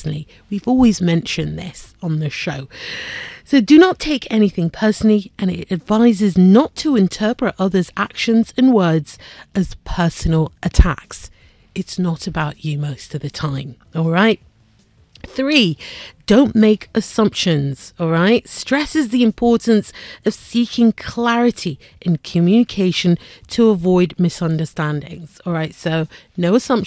personally. We've always mentioned this on the show. So do not take anything personally, and it advises not to interpret others' actions and words as personal attacks. It's not about you most of the time, all right? 3, don't make assumptions, all right? Stresses the importance of seeking clarity in communication to avoid misunderstandings, all right? So no assumptions.